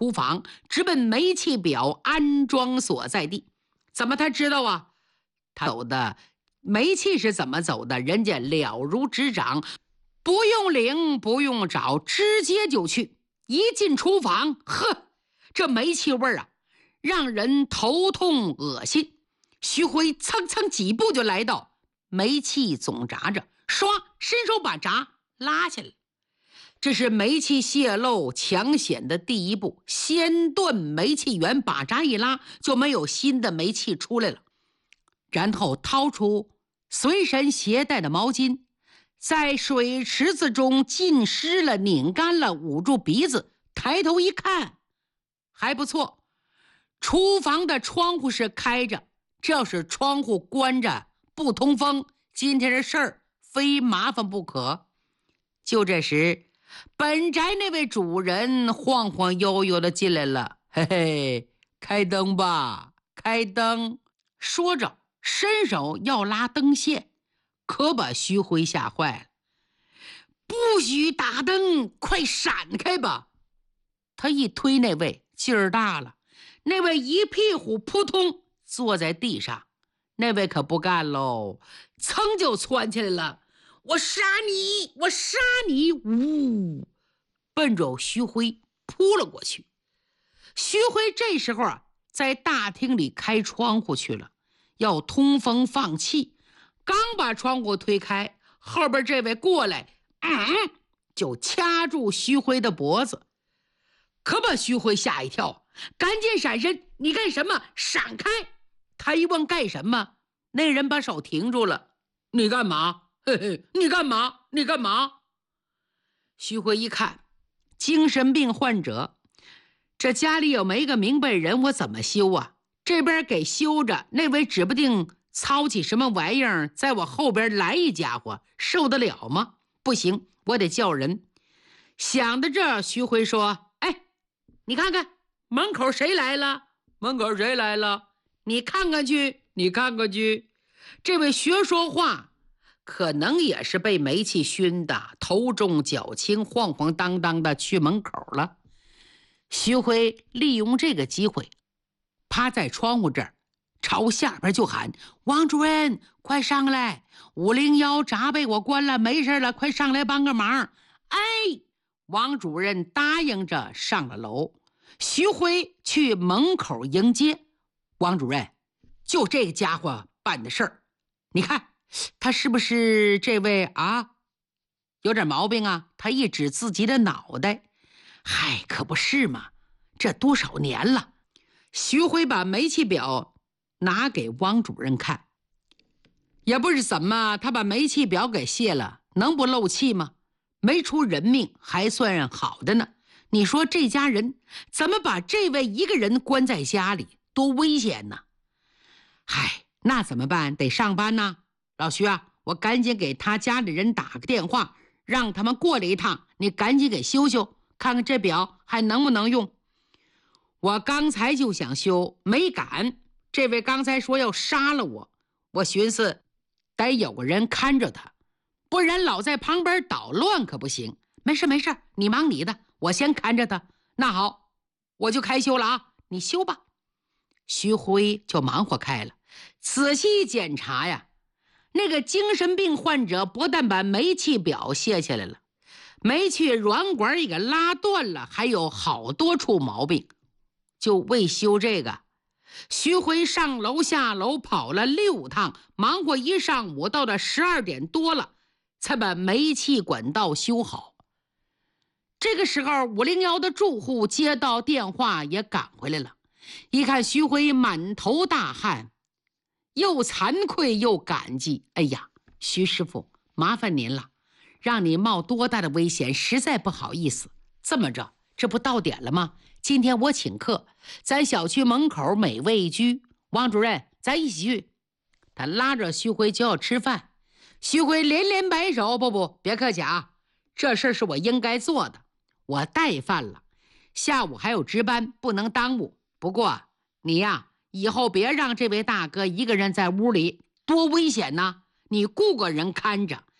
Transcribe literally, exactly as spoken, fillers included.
厨房，直奔煤气表安装所在地。怎么他知道啊？他走的煤气是怎么走的，人家了如指掌，不用领，不用找，直接就去。一进厨房，呵，这煤气味啊，让人头痛恶心。徐辉蹭蹭几步就来到煤气总闸这，唰，伸手把闸拉下来。这是煤气泄漏抢险的第一步，先断煤气源，把闸一拉，就没有新的煤气出来了。然后掏出随身携带的毛巾，在水池子中浸湿了，拧干了，捂住鼻子，抬头一看，还不错，厨房的窗户是开着，这要是窗户关着不通风，今天的事儿非麻烦不可。就这时，本宅那位主人晃晃悠悠的进来了。嘿嘿，开灯吧，开灯。说着伸手要拉灯线，可把徐辉吓坏了。不许打灯，快闪开吧。他一推那位，劲儿大了，那位一屁股扑通坐在地上。那位可不干喽，噌就窜起来了。我杀你，我杀你！呜，奔着徐辉扑了过去。徐辉这时候啊，在大厅里开窗户去了，要通风放气。刚把窗户推开，后边这位过来，嗯，就掐住徐辉的脖子，可把徐辉吓一跳，赶紧闪身。你干什么？闪开！他一问干什么，那人把手停住了。你干嘛？嘿嘿，你干嘛？你干嘛？徐辉一看，精神病患者，这家里有没个明白人，我怎么修啊？这边给修着，那位指不定操起什么玩意儿，在我后边来一家伙，受得了吗？不行，我得叫人。想到这，徐辉说：哎，你看看门口谁来了？门口谁来了？你看看去，你看看去。这位学说话可能也是被煤气熏的，头重脚轻，晃晃荡荡的去门口了。徐辉利用这个机会，趴在窗户这儿，朝下边就喊：王主任，快上来！五零一闸被我关了，没事了，快上来帮个忙！哎，王主任答应着上了楼。徐辉去门口迎接王主任，就这个家伙办的事儿，你看他是不是这位啊？有点毛病啊！他一指自己的脑袋，嗨，可不是嘛，这多少年了。徐辉把煤气表拿给汪主任看，也不是怎么，他把煤气表给卸了，能不漏气吗？没出人命，还算好的呢。你说这家人怎么把这位一个人关在家里，多危险呢？嗨，那怎么办？得上班呢。老徐啊，我赶紧给他家里人打个电话，让他们过来一趟，你赶紧给修修，看看这表还能不能用。我刚才就想修，没敢。这位刚才说要杀了我，我寻思得有个人看着他，不然老在旁边捣乱可不行。没事没事，你忙你的，我先看着他。那好，我就开修了啊，你修吧。徐辉就忙活开了，仔细检查呀，那个精神病患者不但把煤气表卸下来了，煤气软管也给拉断了，还有好多处毛病。就为修这个，徐辉上楼下楼跑了六趟，忙活一上午，到了十二点多了，才把煤气管道修好。这个时候，五零一的住户接到电话也赶回来了，一看徐辉满头大汗，又惭愧又感激。哎呀，徐师傅，麻烦您了，让你冒多大的危险，实在不好意思。这么着，这不到点了吗？今天我请客，咱小区门口美味居，王主任咱一起去。他拉着徐辉就要吃饭，徐辉连连摆手：不不，别客气啊，这事是我应该做的，我带饭了，下午还有值班，不能耽误。不过你呀，以后别让这位大哥一个人在屋里，多危险呢，你雇个人看着，